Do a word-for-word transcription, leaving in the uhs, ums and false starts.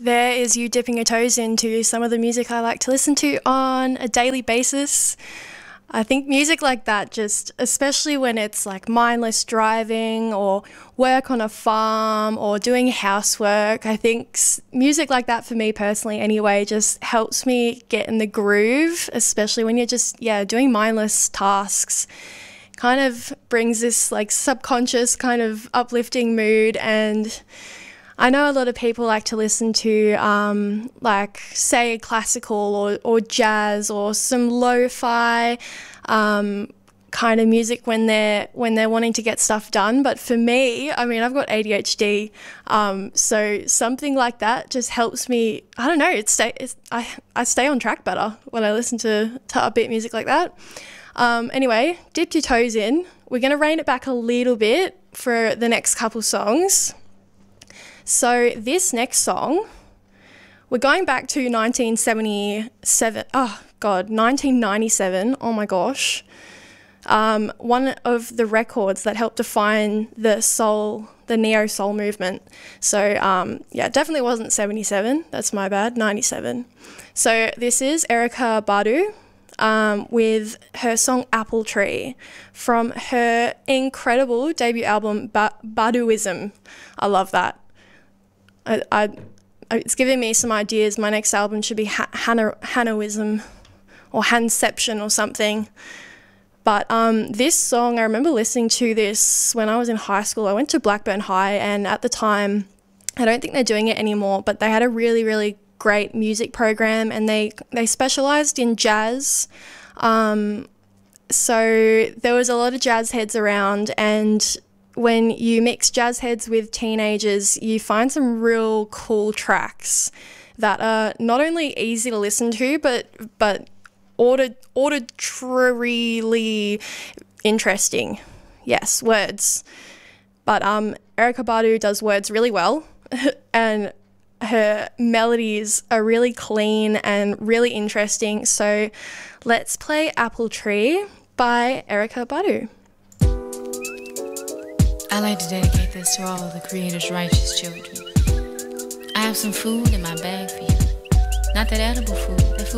there is you dipping your toes into some of the music I like to listen to on a daily basis. I think music like that, just especially when it's like mindless driving or work on a farm or doing housework, I think s- music like that, for me personally anyway, just helps me get in the groove, especially when you're just, yeah, doing mindless tasks. Kind of brings this like subconscious kind of uplifting mood. And I know a lot of people like to listen to um, like say classical or, or jazz or some lo-fi um, kind of music when they're when they're wanting to get stuff done. But for me, I mean, I've got A D H D, um, so something like that just helps me. I don't know. It's stay. It's, I I stay on track better when I listen to to upbeat music like that. Um, anyway, dipped your toes in. We're gonna rein it back a little bit for the next couple songs. So this next song, we're going back to nineteen seventy-seven. Oh, God, nineteen ninety-seven. Oh, my gosh. Um, one of the records that helped define the soul, the neo-soul movement. So, um, yeah, definitely wasn't seventy-seven. That's my bad, ninety-seven. So this is Erykah Badu um, with her song Apple Tree from her incredible debut album, ba- Baduism. I love that. I, I, it's giving me some ideas. My next album should be ha- Hannah, Hannahwism or Hanception or something. But um, this song, I remember listening to this when I was in high school. I went to Blackburn High, and at the time, I don't think they're doing it anymore, but they had a really, really great music program, and they, they specialised in jazz. Um, so there was a lot of jazz heads around, and when you mix jazz heads with teenagers, you find some real cool tracks that are not only easy to listen to, but but audit, auditorily interesting. Yes, words. But um, Erykah Badu does words really well, and her melodies are really clean and really interesting. So let's play Apple Tree by Erykah Badu. I'd like to dedicate this to all of the Creator's righteous children. I have some food in my bag for you. Not that edible food, that food